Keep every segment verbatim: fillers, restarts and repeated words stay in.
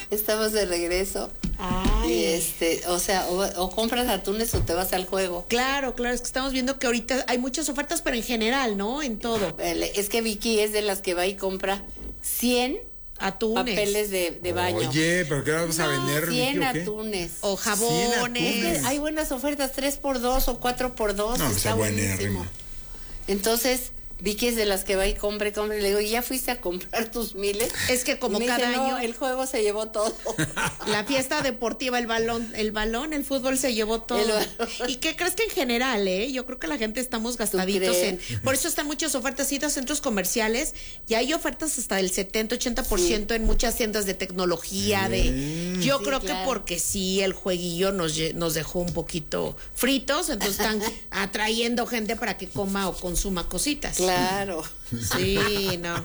estamos de regreso. Ay. Y este, o sea, o, o compras atunes o te vas al juego. Claro, claro, es que estamos viendo que ahorita hay muchas ofertas, pero en general, ¿no? En todo. Es que Vicky es de las que va y compra cien atunes, papeles de, de baño. Oye, ¿pero qué vamos a No, vender, cien Vicky, o qué? atunes. o jabones. Es que hay buenas ofertas, tres por dos o cuatro por dos. No, pues está está buenísimo. buenérrimo. Entonces, Vicky es de las que va y compra y compra. Y le digo, ¿y ya fuiste a comprar tus miles? Es que como Y me cada dice, año no, el juego se llevó todo. la fiesta deportiva, el balón, el balón, el fútbol se llevó todo. ¿Y qué crees que en general, eh? Yo creo que la gente estamos gastaditos en, por eso están muchas ofertas, ir a centros comerciales, y hay ofertas hasta del setenta, ochenta por ciento sí. en muchas tiendas de tecnología, mm. de yo sí, creo claro. que porque sí el jueguillo nos nos dejó un poquito fritos, entonces están atrayendo gente para que coma o consuma cositas. Claro. Sí, no.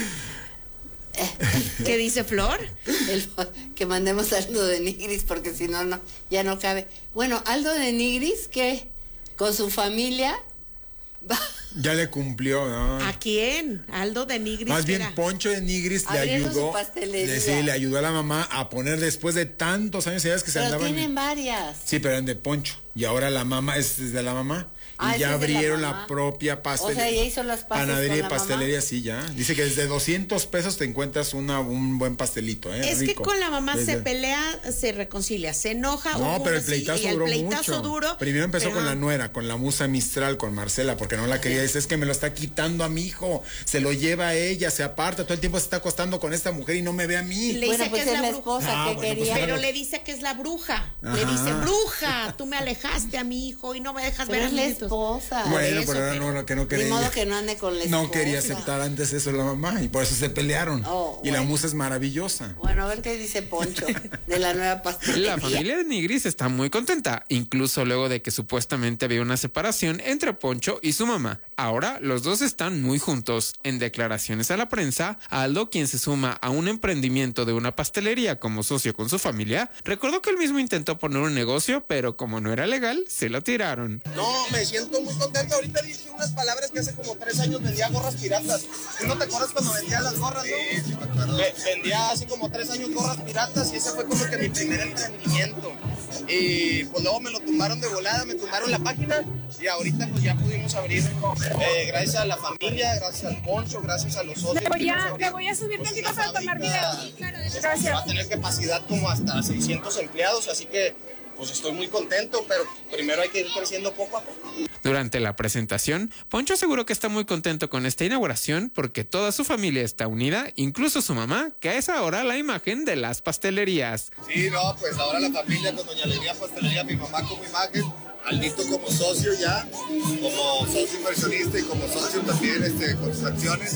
¿Qué dice Flor? El, que mandemos a Aldo de Nigris porque si no, no, ya no cabe. Bueno, Aldo de Nigris, que con su familia va. Ya le cumplió, ¿no? ¿A quién? Aldo de Nigris. Más bien, era? Poncho de Nigris le ayudó. Le, sí, le ayudó a la mamá a poner después de tantos años, ¿sabes que se pero andaban? Tienen varias. Sí, pero eran de Poncho. Y ahora la mamá es de la mamá. Ah, y ya abrieron la, la propia pastelería. O sea, ya hizo las panadería y pastelería, mamá. Sí, ya. Dice que desde doscientos pesos te encuentras una, un buen pastelito, ¿eh? Es rico. que con la mamá desde... se pelea, se reconcilia, se enoja. No, pero el pleitazo el duró pleitazo mucho. Duro, Primero empezó pero... con la nuera, con la musa Mistral, con Marcela, porque no la quería. Dice, es que me lo está quitando a mi hijo, se lo lleva a ella, se aparta, todo el tiempo se está acostando con esta mujer y no me ve a mí. Le bueno, dice pues que es la, la esposa ah, que bueno, quería. pues Pero claro. le dice que es la bruja. Ajá. Le dice, bruja, tú me alejaste a mi hijo y no me dejas pero ver a es la esposa. Bueno, eso, pero, pero no, que no quería. De modo que no ande con la esposa. No quería aceptar antes eso la mamá y por eso se pelearon. Oh, y bueno. la musa es maravillosa. Bueno, a ver qué dice Poncho de la nueva pastelería. La familia de Nigris está muy contenta, incluso luego de que supuestamente había una separación entre Poncho y su mamá. Ahora los dos están muy juntos. En declaraciones a la prensa, Aldo, quien se suma a un emprendimiento de una pastelería como socio con su familia, recordó que él mismo intentó poner un negocio, pero como no era legal, se lo tiraron. No, me siento muy contento. Ahorita dije unas palabras que hace como tres años vendía gorras piratas. ¿Tú no te acuerdas cuando vendía las gorras, no? Sí, sí me acuerdo. Ve, vendía hace como tres años gorras piratas y ese fue como que mi primer emprendimiento. Y pues luego me lo tumbaron de volada, me tumbaron la página y ahorita pues ya pudimos abrir. Eh, gracias a la familia, gracias al Poncho, gracias a los socios. Le voy a, le voy a subir tantito para tomar video. Sí, claro, gracias. Va a tener capacidad como hasta seiscientos empleados, así que pues estoy muy contento, pero primero hay que ir creciendo poco a poco. Durante la presentación, Poncho aseguró que está muy contento con esta inauguración porque toda su familia está unida, incluso su mamá, que es ahora la imagen de las pastelerías. Sí, no, pues ahora la familia con Doña Alegría Pastelería, mi mamá como imagen, Aldito como socio ya, como socio inversionista y como socio también este, con sus acciones.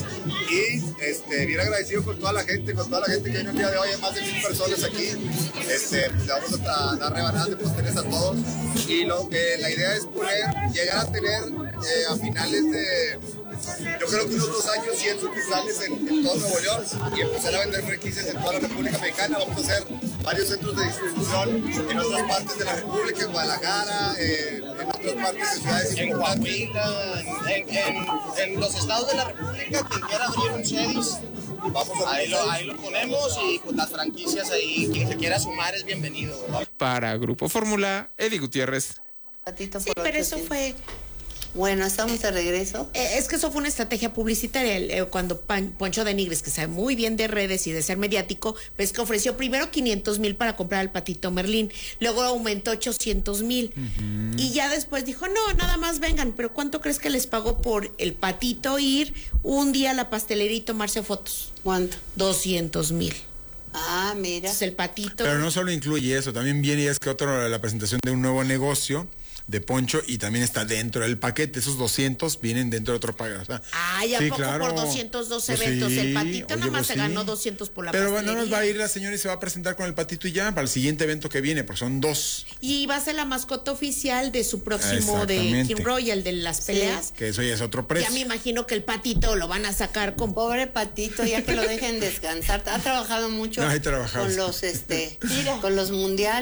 Y este, bien agradecido con toda la gente, con toda la gente que viene el día de hoy, hay más de mil personas aquí. Este, pues, le vamos a dar rebanadas de pasteles a todos. Y lo que la idea es poder llegar a tener eh, a finales de, yo creo que unos dos años, cien sucursales en, en todo Nuevo León y empezar a vender franquicias en toda la República Mexicana. Vamos a hacer varios centros de distribución en otras partes de la República, en Guadalajara, eh, en otras partes de ciudades en Coahuila, en, en, en los estados de la República, quien quiera abrir un Cedis, vamos a ahí, lo, ahí lo ponemos y pues las franquicias ahí, quien se quiera sumar es bienvenido, ¿verdad? Para Grupo Fórmula, Eddie Gutiérrez. Sí, pero eso fue... Bueno, estamos de regreso. Eh, es que eso fue una estrategia publicitaria. Eh, cuando Pan, Poncho de Nigris, que sabe muy bien de redes y de ser mediático, pues que ofreció primero quinientos mil para comprar el patito Merlín, luego aumentó ochocientos mil. Uh-huh. Y ya después dijo, no, nada más vengan. Pero ¿cuánto crees que les pagó por el patito ir un día a la pastelería y tomarse fotos? ¿Cuánto? doscientos mil. Ah, mira. Entonces el patito. Pero no solo incluye eso, también viene y es que otro, la presentación de un nuevo negocio de Poncho y también está dentro del paquete. Esos doscientos vienen dentro de otro paquete. O sea, Ay, ¿a sí, poco claro. por doscientos dos Pues eventos? sí. El patito Oye, nada más pues se sí. ganó doscientos por la Pero pastelería. bueno, nos va a ir la señora y se va a presentar con el patito y ya, para el siguiente evento que viene, porque son dos. Y va a ser la mascota oficial de su próximo de King Royal, de las peleas. Sí, que eso ya es otro precio. Ya me imagino que el patito lo van a sacar con... Pobre patito, ya que lo dejen descansar. Ha trabajado mucho no, trabajado. con los, este, con los mundiales.